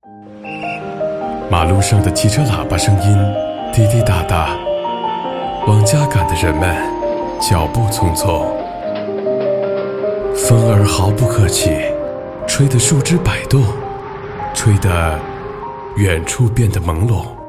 马路上的汽车喇叭声音滴滴答答，往家赶的人们脚步匆匆。风儿毫不客气，吹得树枝摆动，吹得远处变得朦胧。